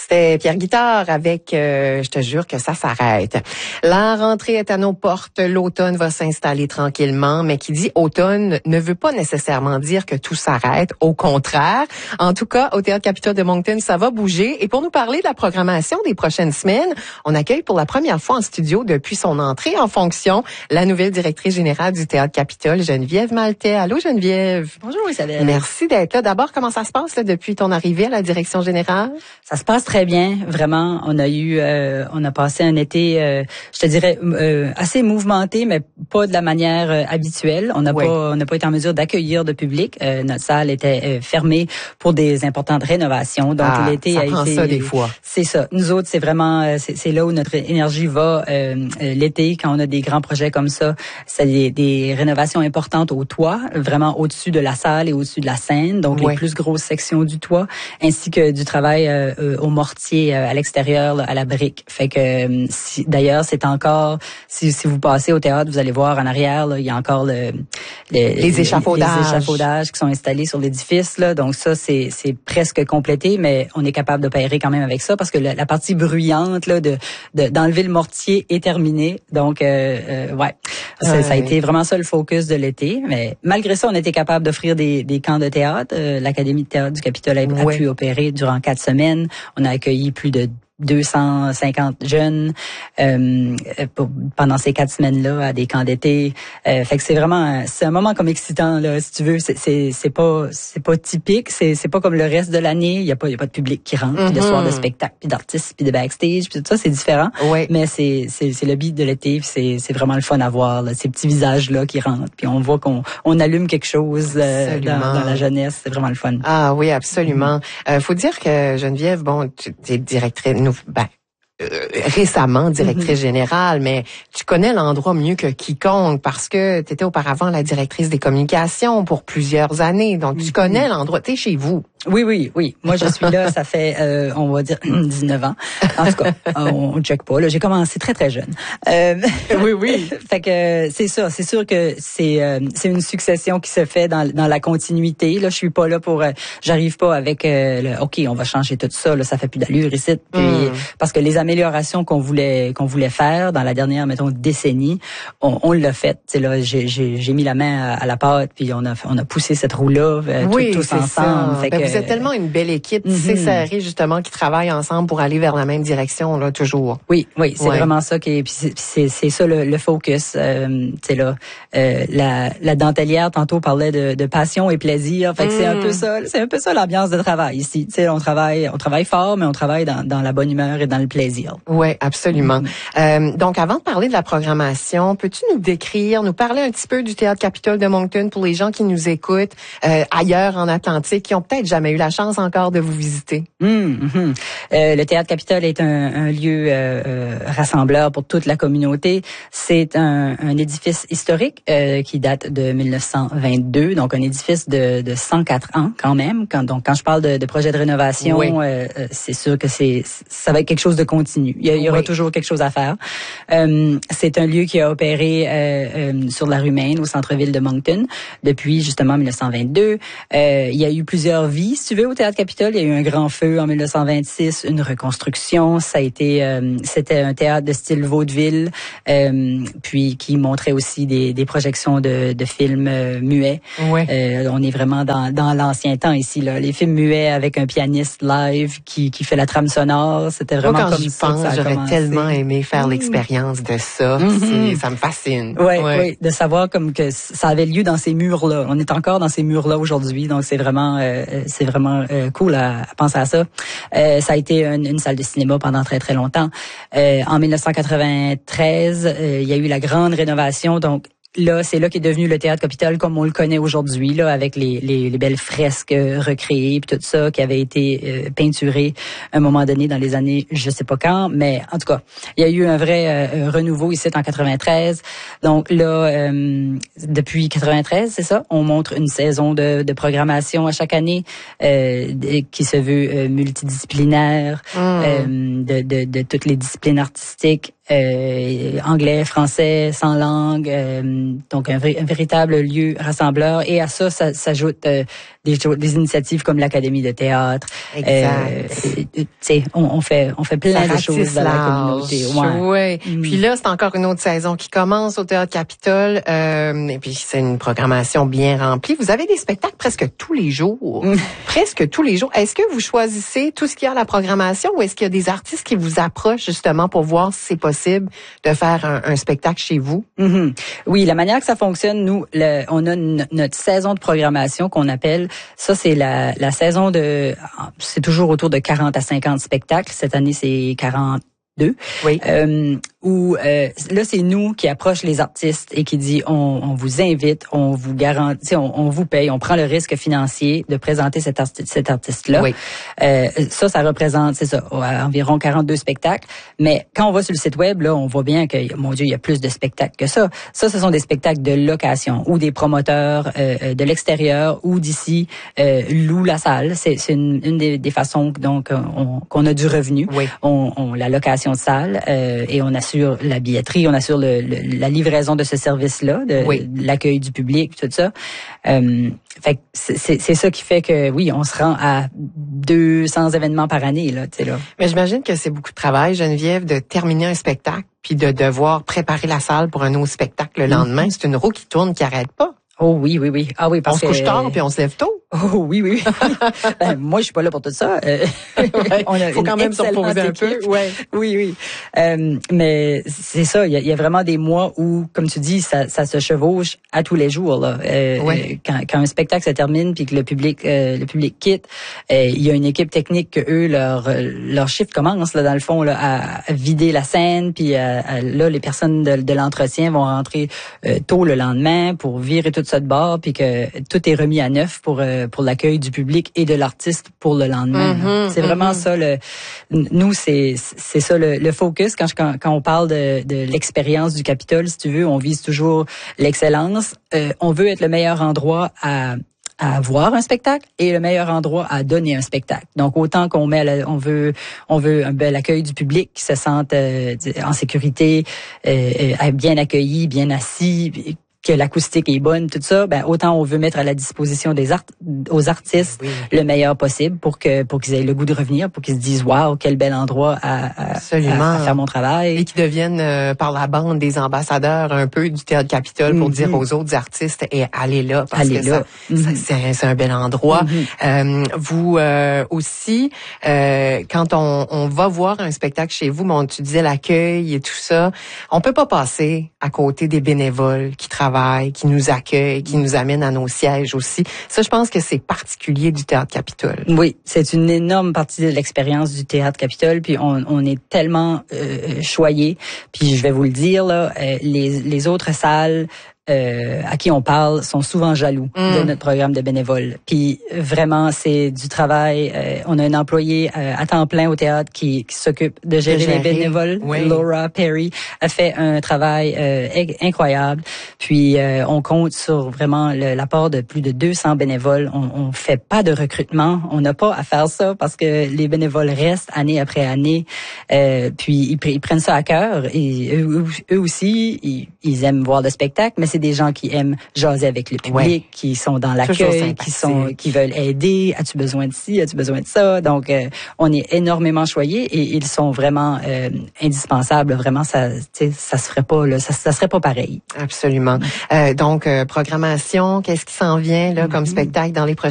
C'était Pierre Guitard avec Je te jure que ça s'arrête. La rentrée est à nos portes, l'automne va s'installer tranquillement, mais qui dit automne ne veut pas nécessairement dire que tout s'arrête, au contraire. En tout cas, au Théâtre Capitole de Moncton, ça va bouger. Et pour nous parler de la programmation des prochaines semaines, on accueille pour la première fois en studio depuis son entrée en fonction la nouvelle directrice générale du Théâtre Capitole, Geneviève Maltais. Allô Geneviève. Bonjour Isabelle. Merci d'être là. D'abord, comment ça se passe là, depuis ton arrivée à la direction générale? Ça se passe très bien, vraiment. On a passé un été, je te dirais, assez mouvementé, mais pas de la manière habituelle. On n'a pas été en mesure d'accueillir de public. Notre salle était fermée pour des importantes rénovations. Donc l'été ça a prend été. Ça des fois. C'est ça. Nous autres, c'est vraiment, c'est là où notre énergie va. L'été, quand on a des grands projets comme ça, c'est des rénovations importantes au toit, vraiment au-dessus de la salle et au-dessus de la scène. Donc les plus grosses sections du toit, ainsi que du travail au mortier à l'extérieur, là, à la brique. Fait que d'ailleurs, c'est encore si vous passez au théâtre, vous allez voir en arrière, là, il y a encore les échafaudages qui sont installés sur l'édifice là. Donc ça c'est presque complété, mais on est capable d'opérer quand même avec ça parce que la partie bruyante là d'enlever le mortier est terminée. Donc ça a été vraiment ça le focus de l'été, mais malgré ça, on était capable d'offrir des camps de théâtre. L'Académie de théâtre du Capitole a pu opérer durant 4 semaines. On a accueilli plus de 250 jeunes pendant ces 4 semaines-là à des camps d'été. Fait que c'est un moment comme excitant là, si tu veux. C'est pas typique. C'est pas comme le reste de l'année. Il y a pas de public qui rentre, puis de soirs de spectacle, puis d'artistes, puis de backstage, puis tout ça, c'est différent. Mais c'est le beat de l'été. C'est vraiment le fun à voir là, ces petits visages là qui rentrent. Puis on voit qu'on allume quelque chose dans la jeunesse. C'est vraiment le fun. Ah oui, absolument. Faut dire que Geneviève, bon, tu es directrice. Récemment directrice générale, mais tu connais l'endroit mieux que quiconque parce que tu étais auparavant la directrice des communications pour plusieurs années. Donc, tu connais l'endroit. Tu es chez vous. Oui. Moi, je suis là, ça fait, on va dire, 19 ans. En tout cas, on check pas. Là, j'ai commencé très, très jeune. Oui. Fait que c'est ça. C'est sûr que c'est une succession qui se fait dans la continuité. Là, je suis pas là pour, j'arrive pas avec, OK, on va changer tout ça. Là, ça fait plus d'allure ici. Puis, parce que les améliorations qu'on voulait faire dans la dernière, mettons, décennie, on l'a fait. Tu sais, là, j'ai mis la main à la pâte, puis on a poussé cette roue-là, tous ensemble. Fait que, vous êtes tellement une belle équipe, c'est serré justement, qui travaille ensemble pour aller vers la même direction là toujours. Oui, c'est vraiment ça qui est. Puis c'est ça le focus. Tu sais là, la dentelière tantôt parlait de passion et plaisir. Fait que c'est un peu ça l'ambiance de travail ici. Tu sais, on travaille fort, mais on travaille dans la bonne humeur et dans le plaisir. Oui, absolument. Donc, avant de parler de la programmation, peux-tu nous parler un petit peu du Théâtre Capitole de Moncton pour les gens qui nous écoutent ailleurs en Atlantique, qui ont peut-être jamais eu la chance encore de vous visiter? Le Théâtre Capitole est un lieu rassembleur pour toute la communauté. C'est un édifice historique qui date de 1922, donc un édifice de 104 ans quand même. Quand je parle de projet de rénovation, c'est sûr que ça va être quelque chose de continu. Il y aura toujours quelque chose à faire. C'est un lieu qui a opéré sur la rue Maine, au centre-ville de Moncton, depuis justement 1922. Il y a eu plusieurs vies, si tu veux, au Théâtre Capitole. Il y a eu un grand feu en 1926, une reconstruction. Ça a été, c'était un théâtre de style vaudeville, puis qui montrait aussi des projections de films muets. On est vraiment dans l'ancien temps ici, là. Les films muets avec un pianiste live qui fait la trame sonore. C'était vraiment comme j'y pense, j'aurais tellement aimé faire l'expérience de ça. Ça me fascine. Oui, de savoir comme que ça avait lieu dans ces murs-là. On est encore dans ces murs-là aujourd'hui, donc c'est vraiment cool à penser à ça. Ça a été une salle de cinéma pendant très très longtemps. En 1993, il y a eu la grande rénovation, donc là, c'est là qu'est devenu le Théâtre Capitole comme on le connaît aujourd'hui, là, avec les belles fresques recréées puis tout ça qui avait été peinturé à un moment donné dans les années, je sais pas quand, mais en tout cas, il y a eu un vrai renouveau ici en 93. Donc là, depuis 93, c'est ça, on montre une saison de programmation à chaque année qui se veut multidisciplinaire, de toutes les disciplines artistiques. anglais, français, sans langue, donc un véritable lieu rassembleur. Et à ça s'ajoutent des initiatives comme l'Académie de théâtre. On fait plein de choses dans la communauté. Ouais. Puis là, c'est encore une autre saison qui commence au Théâtre Capitole. Et puis c'est une programmation bien remplie. Vous avez des spectacles presque tous les jours. Presque tous les jours. Est-ce que vous choisissez tout ce qu'il y a à la programmation ou est-ce qu'il y a des artistes qui vous approchent justement pour voir si c'est possible de faire un spectacle chez vous? Oui, la manière que ça fonctionne, nous, on a notre saison de programmation qu'on appelle, ça c'est la saison c'est toujours autour de 40 à 50 spectacles. Cette année, c'est 42. Oui. Là, c'est nous qui approche les artistes et qui dit on vous invite, on vous garantit, on vous paye, on prend le risque financier de présenter cet artiste-là. Oui. Ça représente, c'est ça, environ 42 spectacles. Mais quand on va sur le site web, là, on voit bien que, mon Dieu, il y a plus de spectacles que ça. Ça, ce sont des spectacles de location où des promoteurs de l'extérieur ou d'ici louent la salle. C'est une des façons donc qu'on a du revenu. Oui. On la location de salle et on assure la billetterie, on assure la livraison de ce service-là, de l'accueil du public, tout ça. Fait que c'est ça qui fait que oui, on se rend à 200 événements par année là, tu sais là. Mais j'imagine que c'est beaucoup de travail, Geneviève, de terminer un spectacle puis de devoir préparer la salle pour un autre spectacle le lendemain. C'est une roue qui tourne, qui arrête pas. Oh oui. Ah oui, parce on se couche tard puis on se lève tôt. Oh oui. Moi, je suis pas là pour tout ça. Faut quand même se reposer un peu. Ouais. Oui. Mais c'est ça. Il y a vraiment des mois où, comme tu dis, ça se chevauche à tous les jours. Là. Quand un spectacle se termine puis que le public quitte, il y a une équipe technique que eux leur chiffre commence là dans le fond là à vider la scène puis là les personnes de l'entretien vont rentrer tôt le lendemain pour virer tout ça de bord puis que tout est remis à neuf pour l'accueil du public et de l'artiste pour le lendemain. C'est vraiment ça nous c'est ça le focus quand on parle de l'expérience du Capitole, si tu veux, on vise toujours l'excellence. On veut être le meilleur endroit à voir un spectacle et le meilleur endroit à donner un spectacle. Donc autant qu'on on veut un bel accueil du public qui se sente en sécurité, bien accueilli, bien assis, que l'acoustique est bonne, tout ça, autant on veut mettre à la disposition aux artistes le meilleur possible pour qu'ils aient le goût de revenir, pour qu'ils se disent waouh, quel bel endroit à faire mon travail. Et qu'ils deviennent par la bande des ambassadeurs un peu du Théâtre Capitole pour dire aux autres artistes allez là parce que c'est un bel endroit. Vous aussi quand on va voir un spectacle chez vous, tu disais l'accueil et tout ça, on peut pas passer à côté des bénévoles qui travaillent, qui nous accueillent, qui nous amènent à nos sièges aussi. Ça, je pense que c'est particulier du Théâtre Capitole. Oui, c'est une énorme partie de l'expérience du Théâtre Capitole, puis on est tellement choyés. Puis je vais vous le dire, là, les autres salles à qui on parle sont souvent jaloux de notre programme de bénévoles. Puis vraiment, c'est du travail. On a un employé à temps plein au théâtre qui s'occupe de gérer les bénévoles. Laura Perry a fait un travail incroyable. Puis on compte sur vraiment l'apport de plus de 200 bénévoles. On fait pas de recrutement. On n'a pas à faire ça parce que les bénévoles restent année après année. Puis ils prennent ça à cœur. Et eux aussi, ils aiment voir le spectacle, mais c'est des gens qui aiment jaser avec le public, qui sont dans l'accueil, qui veulent aider. As-tu besoin de ci, as-tu besoin de ça? Donc, on est énormément choyés et ils sont vraiment indispensables. Vraiment, ça se ferait pas, là, ça serait pas pareil. Absolument. Donc, programmation, qu'est-ce qui s'en vient là comme spectacle dans les prochaines